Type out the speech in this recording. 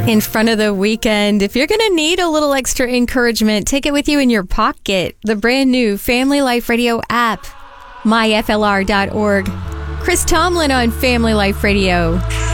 in front of the weekend. If you're going to need a little extra encouragement, take it with you in your pocket. The brand new Family Life Radio app, myflr.org. Chris Tomlin on Family Life Radio.